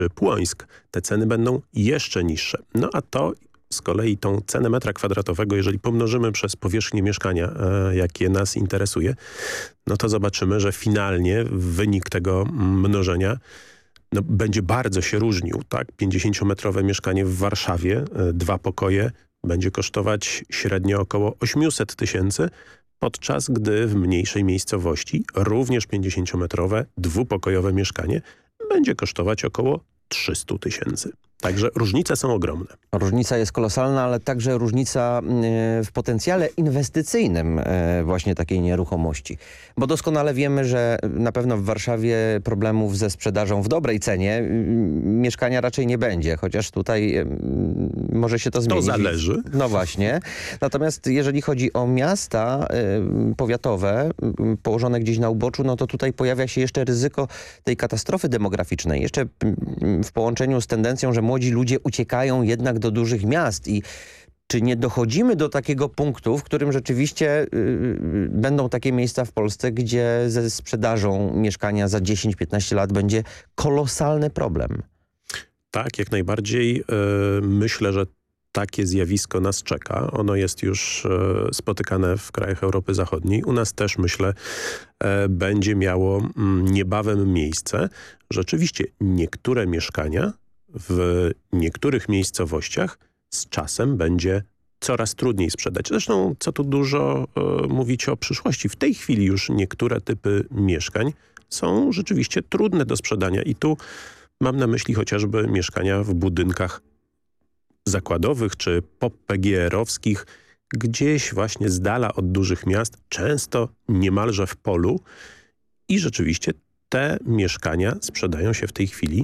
czy Płońsk, te ceny będą jeszcze niższe. No a to z kolei tą cenę metra kwadratowego, jeżeli pomnożymy przez powierzchnię mieszkania, jakie nas interesuje, no to zobaczymy, że finalnie wynik tego mnożenia będzie bardzo się różnił. Tak? 50-metrowe mieszkanie w Warszawie, 2 pokoje, będzie kosztować średnio około 800 000, podczas gdy w mniejszej miejscowości również 50-metrowe, dwupokojowe mieszkanie będzie kosztować około 300 000. Także różnice są ogromne. Różnica jest kolosalna, ale także różnica w potencjale inwestycyjnym właśnie takiej nieruchomości. Bo doskonale wiemy, że na pewno w Warszawie problemów ze sprzedażą w dobrej cenie mieszkania raczej nie będzie, chociaż tutaj może się to zmienić. To zależy. No właśnie. Natomiast jeżeli chodzi o miasta powiatowe położone gdzieś na uboczu, no to tutaj pojawia się jeszcze ryzyko tej katastrofy demograficznej. Jeszcze w połączeniu z tendencją, że młodzi ludzie uciekają jednak do dużych miast i czy nie dochodzimy do takiego punktu, w którym rzeczywiście będą takie miejsca w Polsce, gdzie ze sprzedażą mieszkania za 10-15 lat będzie kolosalny problem? Tak, jak najbardziej. Myślę, że takie zjawisko nas czeka. Ono jest już spotykane w krajach Europy Zachodniej. U nas też, myślę, będzie miało niebawem miejsce. Rzeczywiście niektóre mieszkania w niektórych miejscowościach z czasem będzie coraz trudniej sprzedać. Zresztą, co tu dużo mówić o przyszłości. W tej chwili już niektóre typy mieszkań są rzeczywiście trudne do sprzedania i tu mam na myśli chociażby mieszkania w budynkach zakładowych czy PGR-owskich, gdzieś właśnie z dala od dużych miast, często niemalże w polu i rzeczywiście te mieszkania sprzedają się w tej chwili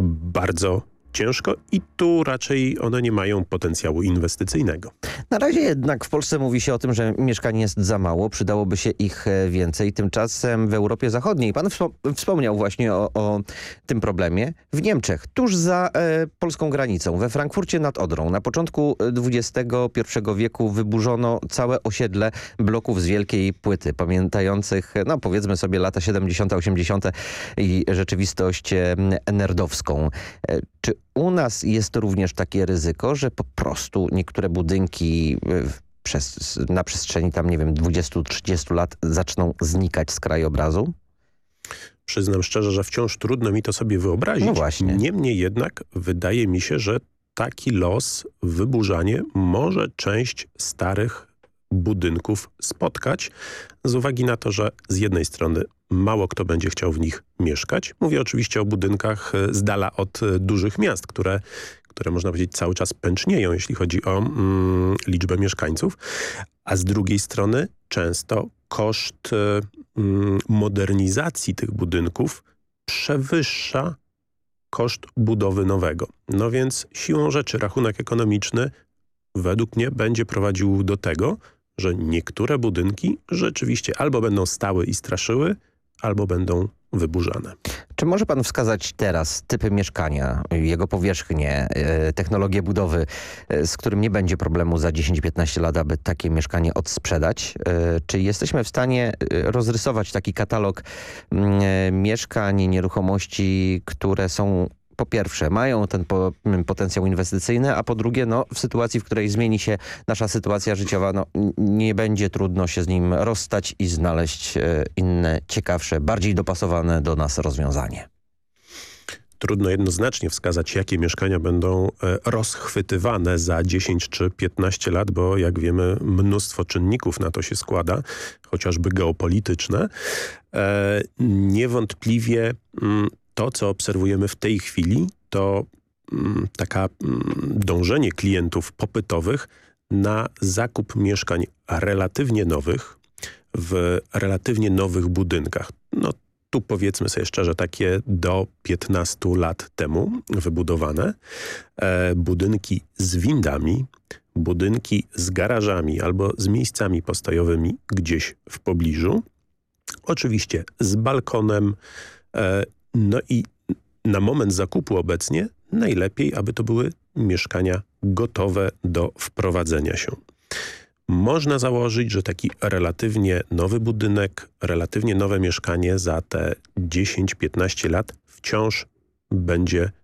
bardzo ciężko i tu raczej one nie mają potencjału inwestycyjnego. Na razie jednak w Polsce mówi się o tym, że mieszkań jest za mało, przydałoby się ich więcej. Tymczasem w Europie Zachodniej, pan wspomniał właśnie o tym problemie, w Niemczech, tuż za polską granicą, we Frankfurcie nad Odrą, na początku XXI wieku wyburzono całe osiedle bloków z wielkiej płyty, pamiętających, no powiedzmy sobie lata 70., 80. i rzeczywistość nerdowską. Czy u nas jest również takie ryzyko, że po prostu niektóre budynki na przestrzeni tam, nie wiem, 20-30 lat zaczną znikać z krajobrazu? Przyznam szczerze, że wciąż trudno mi to sobie wyobrazić. No właśnie. Niemniej jednak wydaje mi się, że taki los, wyburzanie może część starych budynków spotkać z uwagi na to, że z jednej strony mało kto będzie chciał w nich mieszkać. Mówię oczywiście o budynkach z dala od dużych miast, które można powiedzieć cały czas pęcznieją, jeśli chodzi o liczbę mieszkańców. A z drugiej strony często koszt modernizacji tych budynków przewyższa koszt budowy nowego. No więc siłą rzeczy rachunek ekonomiczny według mnie będzie prowadził do tego, że niektóre budynki rzeczywiście albo będą stały i straszyły, albo będą wyburzane. Czy może pan wskazać teraz typy mieszkania, jego powierzchnię, technologię budowy, z którym nie będzie problemu za 10-15 lat, aby takie mieszkanie odsprzedać? Czy jesteśmy w stanie rozrysować taki katalog mieszkań, nieruchomości, które są po pierwsze mają ten potencjał inwestycyjny, a po drugie w sytuacji, w której zmieni się nasza sytuacja życiowa, nie będzie trudno się z nim rozstać i znaleźć inne, ciekawsze, bardziej dopasowane do nas rozwiązanie. Trudno jednoznacznie wskazać, jakie mieszkania będą rozchwytywane za 10 czy 15 lat, bo jak wiemy mnóstwo czynników na to się składa, chociażby geopolityczne. Niewątpliwie to, co obserwujemy w tej chwili, to taka dążenie klientów popytowych na zakup mieszkań relatywnie nowych w relatywnie nowych budynkach. No tu powiedzmy sobie szczerze, takie do 15 lat temu wybudowane budynki z windami, budynki z garażami albo z miejscami postojowymi gdzieś w pobliżu. Oczywiście z balkonem. No i na moment zakupu obecnie najlepiej, aby to były mieszkania gotowe do wprowadzenia się. Można założyć, że taki relatywnie nowy budynek, relatywnie nowe mieszkanie za te 10-15 lat wciąż będzie